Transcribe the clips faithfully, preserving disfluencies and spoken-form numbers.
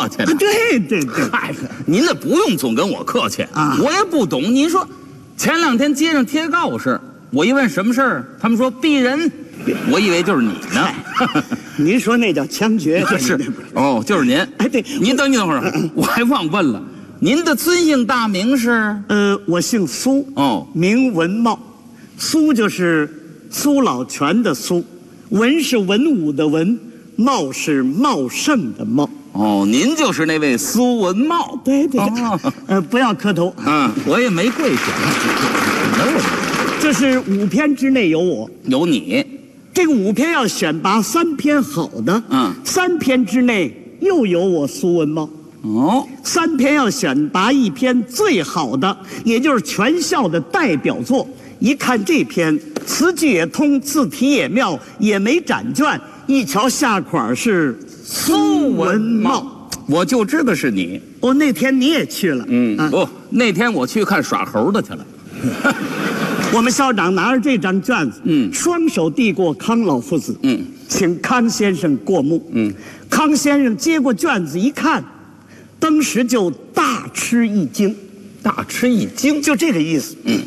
客气的。 对对对， 嗨，您那不用总跟我客气啊， 我也不懂。您说，前两天街上贴告示，我一问什么事儿，他们说毙人，我以为就是你呢。 您说那叫枪决， 是哦，就是您。 哎，对， 您等等会儿，我还忘问了，您的尊姓大名是？ 呃，我姓苏， 哦， 名文茂，苏就是苏老泉的苏，文是文武的文，茂是茂盛的茂。 哦，您就是那位苏文茂。 对对， 哦、 呃，不要磕头。 嗯，我也没跪下。 这是五篇之内有我， 有你。 这个五篇要选拔三篇好的， 嗯， 三篇之内又有我苏文茂。 哦， 三篇要选拔一篇最好的，也就是全校的代表作。一看这篇，词句也通，字体也妙，也没展卷。一瞧下款是苏文茂， 我就知道是你。 哦，那天你也去了。 嗯，不、啊哦，那天我去看耍猴的去了。 我们校长拿着这张卷子， 嗯， 双手递过康老夫子， 嗯， 请康先生过目。 嗯，康先生接过卷子一看，当时就大吃一惊， 大吃一惊， 就这个意思。 嗯，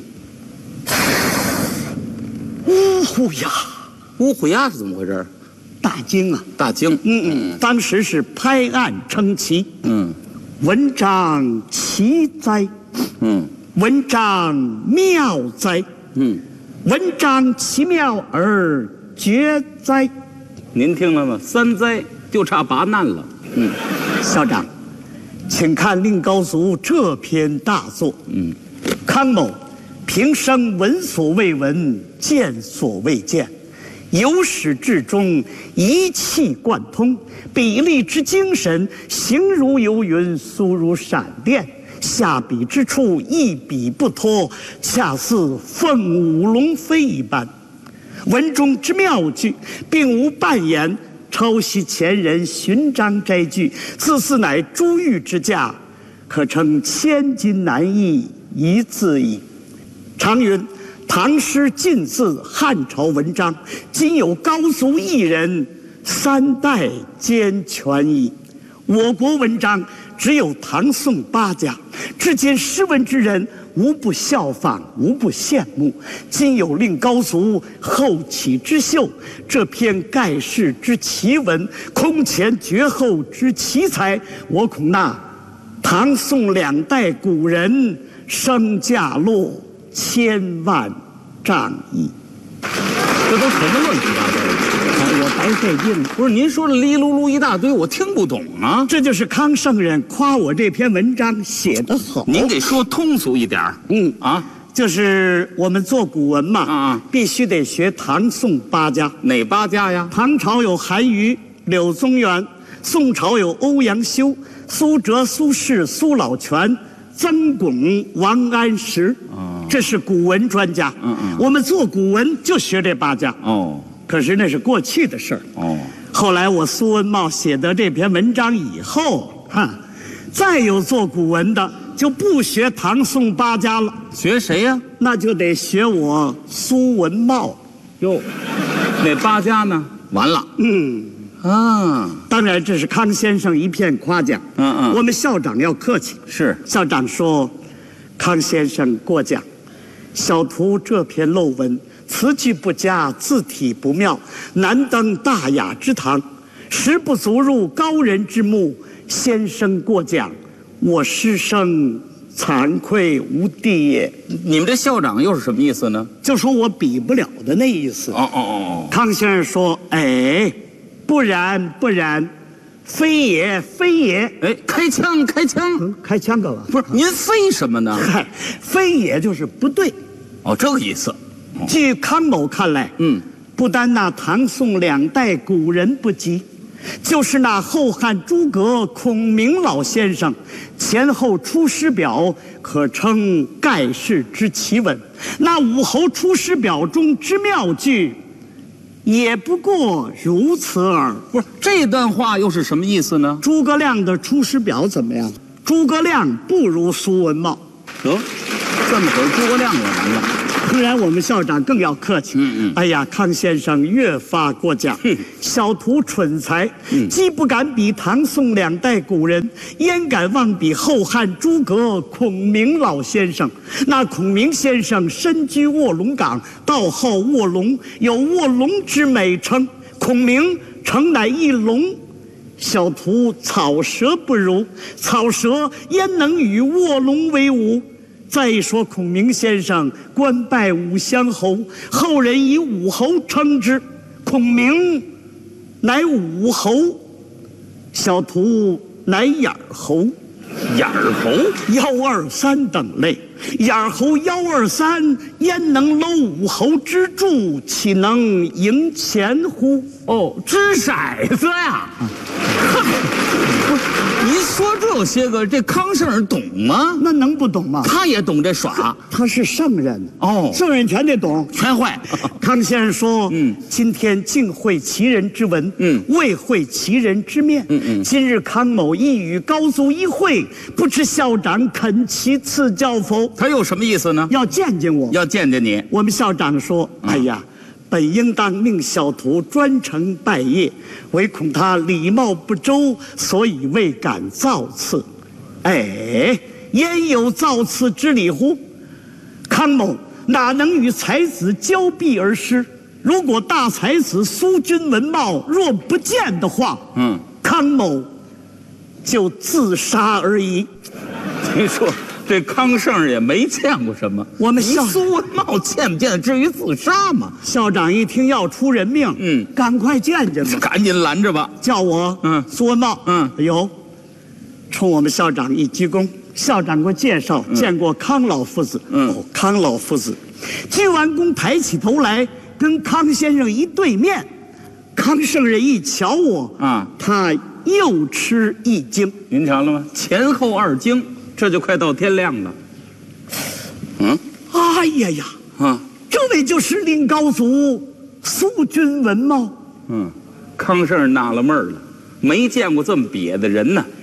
呜呼呀， 呜呼呀是怎么回事？ 大惊啊， 大惊。 嗯嗯，当时是拍案称奇。 嗯， 文章奇哉。 嗯。 文章妙哉， 嗯， 文章奇妙而绝哉。 您听了吗？三哉就差拔难了。嗯， 校长，请看令高足这篇大作。 嗯， 康某平生闻所未闻，见所未见，由始至终一气贯通，笔力之精神，行如游云，速如闪电。下笔之处一笔不脱，恰似凤舞龙飞一般。文中之妙句，并无半言，抄袭前人寻章摘句，字似乃珠玉之价，可称千金难易一字矣。常云唐诗尽字汉朝文章，今有高足一人，三代兼全矣。我国文章只有唐宋八家，至今诗文之人无不效仿，无不羡慕。今有令高足后起之秀，这篇盖世之奇文，空前绝后之奇才，我恐那唐宋两代古人身价落千万丈矣。 这都什么乱七八糟的？ 我白费劲了。 不是您说的哩噜噜一大堆，我听不懂啊。 这就是康圣人夸我这篇文章写得好。 您得说通俗一点。 嗯啊， 就是我们做古文嘛， 啊， 必须得学唐宋八家。 哪八家呀？ 唐朝有韩愈、柳宗元，宋朝有欧阳修、苏辙、苏轼、苏老泉、曾巩、王安石。哦，这是古文专家。 嗯嗯， 我们做古文就学这八家。 哦。 可是那是过去的事儿哦。 后来我苏文茂写得这篇文章以后，哈，再有做古文的就不学唐宋八家了， 学谁呀？ 那就得学我苏文茂。 哟，那八家呢？完了。 嗯啊， 当然这是康先生一片夸奖。 嗯嗯， 我们校长要客气。 是， 校长说，康先生过奖，小徒这篇陋文。词句不佳，字体不妙，难登大雅之堂，实不足入高人之目。先生过奖，我师生惭愧无地也。 你们这校长又是什么意思呢？ 就说我比不了的那意思。 哦哦哦。 康先生说：“哎，不然不然，非也非也。” 哎，开枪开枪、 嗯！开枪干嘛？ 不是您非什么呢？ 嗨，非也就是不对。 哦，这个意思。 据康某看来， 嗯， 不单那唐宋两代古人不及，就是那后汉诸葛孔明老先生前后出师表，可称盖世之奇文。那武侯出师表中之妙句，也不过如此耳。 不是这段话又是什么意思呢？ 诸葛亮的出师表怎么样？诸葛亮不如苏文茂。 得，这么会儿诸葛亮也完了。 当然，我们校长更要客气。 嗯嗯哎呀，康先生越发过奖，小徒蠢才，既不敢比唐宋两代古人，焉敢妄比后汉诸葛孔明老先生？那孔明先生身居卧龙岗，道号卧龙，有卧龙之美称。孔明诚乃一龙。小徒草蛇不如，草蛇焉能与卧龙为伍？再说孔明先生官拜武乡侯，后人以武侯称之。孔明乃武侯，小徒乃眼儿侯。 眼儿侯， 幺二三等类，眼儿侯幺二三，焉能搂武侯之柱？岂能赢钱乎？ 哦，掷骰子呀！您说这些个，这康圣人懂吗？ 那能不懂吗？ 他也懂这耍， 他是圣人哦圣人全得懂。 全会。 康先生说：“ 嗯， 今天竟会其人之文， 嗯， 未会其人之面， 嗯嗯。 今日康某一语高足一会，不知校长肯其赐教否？ 他有什么意思呢？ 要见见我。 要见见你。 我们校长说：‘哎呀，本应当命小徒专程拜谒，唯恐他礼貌不周，所以未敢造次。’哎，焉有造次之理乎？康某哪能与才子交臂而失？如果大才子苏君文茂若不见的话， 嗯， 康某就自杀而已。 听说这康圣人也没见过什么， 我们校苏文茂见不见得至于自杀吗？ 校长一听要出人命， 嗯， 赶快见见吧， 赶紧拦着吧。 叫我， 嗯苏文茂， 嗯有，冲我们校长一鞠躬。校长给我介绍， 嗯见过康老夫子。 嗯哦，康老夫子，鞠完躬，抬起头来，跟康先生一对面。康圣人一瞧我， 啊， 他又吃一惊。 您瞧了吗？前后二惊，这就快到天亮了。嗯哎呀呀， 啊这位就是令高祖苏君文茂。 嗯，康圣人纳了闷儿了，没见过这么瘪的人呢。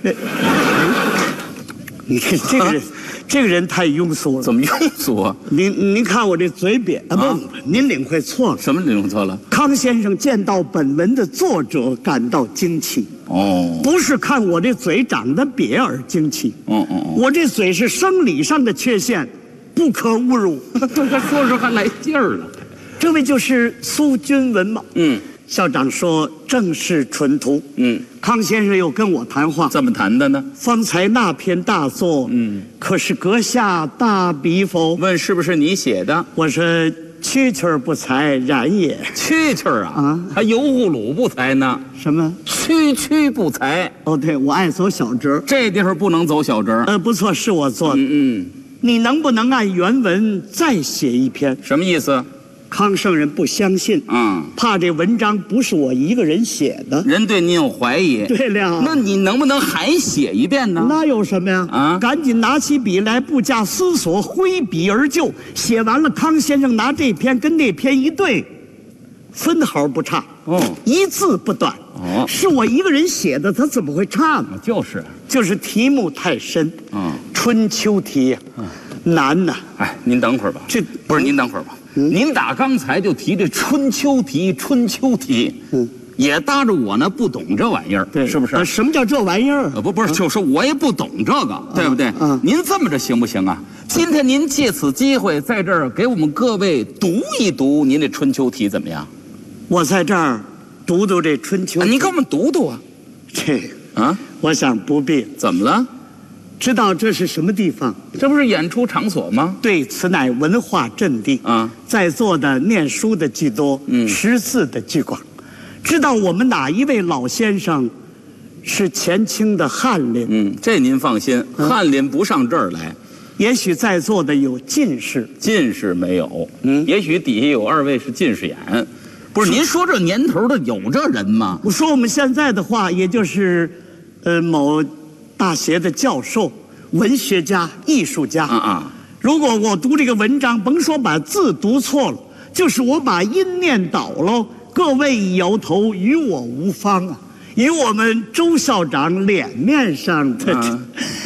你看这个人， 啊这个人太庸俗了。 怎么庸俗啊？ 您您看我这嘴瘪啊，不啊不，您领会错了。 什么领错了？ 康先生见到本文的作者感到惊奇， 哦， 不是看我这嘴长得瘪而惊奇。 哦哦我这嘴是生理上的缺陷，不可侮辱。 哦，他说着还来劲儿了。 这位就是苏君文茂。 嗯校长说正是纯徒。 嗯， 康先生又跟我谈话， 怎么谈的呢？ 方才那篇大作， 嗯， 可是阁下大笔否？ 问是不是你写的？ 我说蛐蛐儿不才，然也。 蛐蛐儿啊， 啊还油葫芦不才呢， 什么？ 区区不才。 哦，对，我爱走小折。 这地方不能走小折。 呃，不错，是我做的。 嗯嗯， 你能不能按原文再写一篇？ 什么意思？ 康圣人不相信， 嗯， 怕这文章不是我一个人写的。 人对您有怀疑。 对了， 那你能不能还写一遍呢？ 那有什么呀？ 啊赶紧拿起笔来，不假思索，挥笔而就。写完了，康先生拿这篇跟那篇一对，分毫不差， 哦， 一字不短。 哦是我一个人写的，他怎么会差呢？ 就是。 就是题目太深， 嗯， 春秋题呀，难呐。 哎，您等会儿吧。 这不是您等会儿吧？您打刚才就提这春秋题，春秋题， 嗯， 也搭着我呢，不懂这玩意儿， 对， 是不是？ 呃什么叫这玩意儿？ 呃，不不是，就是我也不懂这个，对不对？ 嗯您这么着行不行啊？今天您借此机会在这儿给我们各位读一读您这春秋题怎么样？ 我在这儿读读这春秋啊， 题。 您给我们读读啊！ 这， 啊， 我想不必。 怎么了？ 知道这是什么地方？ 这不是演出场所吗？ 对，此乃文化阵地啊， 在座的念书的居多， 嗯识字的居广。知道我们哪一位老先生是前清的翰林？ 嗯，这您放心，翰林不上这儿来， 也许在座的有进士。 进士没有。 嗯也许底下有二位是近视眼。不是，您说这年头的有这人吗？ 我说我们现在的话，也就是，呃，某大学的教授、文学家、艺术家。 啊啊， 如果我读这个文章，甭说把字读错了，就是我把音念倒了，各位一摇头，与我无方啊！与我们周校长脸面上的、 啊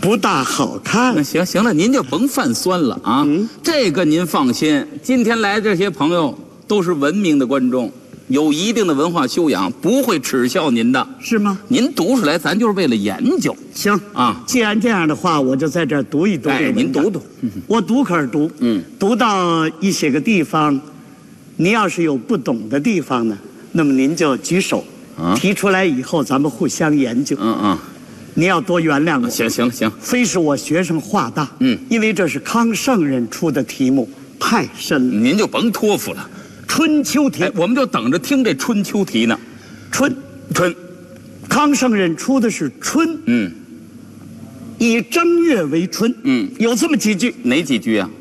不大好看那。行行了，您就甭泛酸了啊。 嗯这个您放心，今天来这些朋友都是文明的观众，有一定的文化修养，不会耻笑您的。 是吗？ 您读出来，咱就是为了研究。 行啊既然这样的话，我就在这儿读一读这哎， 个文章您读读。 我读可是读， 嗯， 读到一些个地方，您要是有不懂的地方呢，那么您就举手， 啊提出来以后咱们互相研究。 嗯嗯， 您要多原谅我， 行行行， 非是我学生话大， 嗯因为这是康圣人出的题目，太深了。 您就甭托付了。 春秋题哎，，我们就等着听这春秋题呢。 春， 春， 康圣人出的是春， 嗯， 以正月为春， 嗯， 有这么几句： 哪几句啊？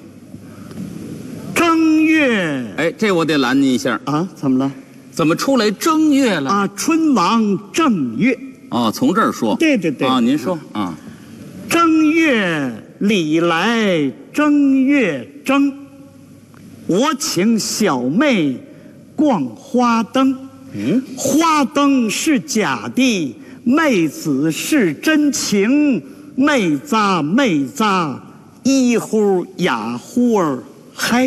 正月哎，这我得拦您一下， 啊，怎么了？ 怎么出来正月了？ 啊，春王正月， 哦，从这儿说。 对对对啊，您说啊。 正月里来正月正，我请小妹逛花灯。 嗯， 花灯是假的，妹子是真情。妹子妹子，一呼呀呼儿嗨。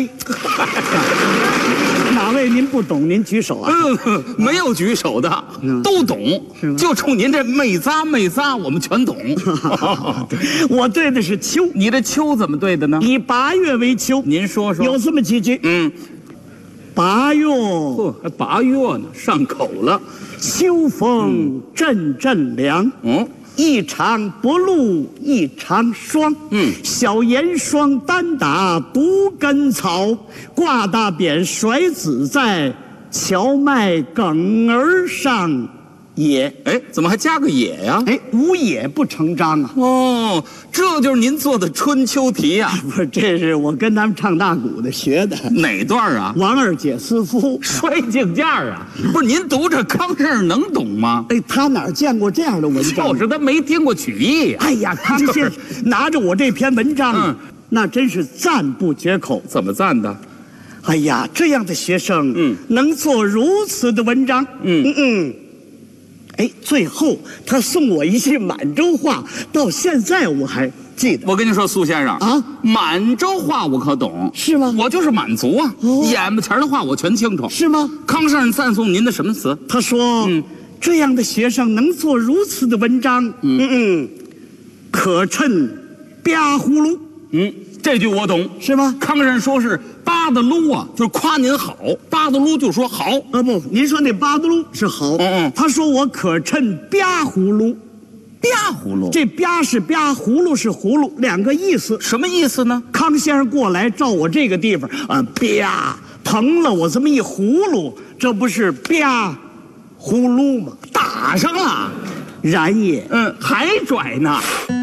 哪位您不懂，您举手啊？ 嗯，没有举手的， 嗯都懂是吗， 就冲您这美咂美咂，我们全懂。 我对的是秋， 你这秋怎么对的呢？ 以八月为秋。 您说说。 有这么几句： 嗯， 八月嚯，还八月呢，上口了。 秋风阵阵凉。 嗯， 一场不露一场霜， 嗯小严霜单打独根草，挂大扁甩子在，荞麦梗儿上也。 哎，怎么还加个也呀？ 哎，无也不成章啊！ 哦，这就是您做的春秋题呀、 不是，这是我跟他们唱大鼓的学的。 哪段啊？ 王二姐私夫， 摔镜架啊？不是，您读这康圣人能懂吗？ 哎，他哪儿见过这样的文章？ 就是他没听过曲艺呀、 哎呀，康先生拿着我这篇文章， 嗯那真是赞不绝口。 怎么赞的？ 哎呀，这样的学生， 嗯能做如此的文章， 嗯嗯嗯。哎，最后他送我一句满洲话，到现在我还记得。 我跟你说，苏先生啊， 满洲话我可懂， 是吗我就是满族啊， 哦眼巴前的话我全清楚。 是吗？ 康圣人赞颂您的什么词？ 他说， 嗯这样的学生能做如此的文章，嗯嗯，可称吧呼噜， 嗯，这句我懂。 是吗？ 康圣人说是巴的噜啊，就是夸您好，巴的噜就说好。 啊不，您说那巴嘟噜是好， 嗯嗯他说我可称吧呼噜， 吧葫芦， 这吧是吧，葫芦是葫芦，两个意思。 什么意思呢？ 康先生过来照我这个地方啊，吧疼了我这么一葫芦，这不是吧呼噜吗？ 打上了。 然也。 嗯，还拽呢。